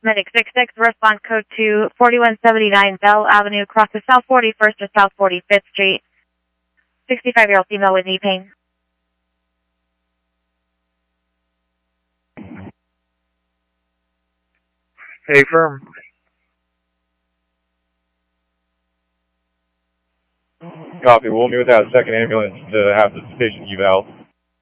Medic 66, response code to 4179 Bell Avenue, across the South 41st to South 45th Street. 65-year-old female with knee pain. Hey, firm. Copy. We'll meet with that second ambulance to have the patient eval.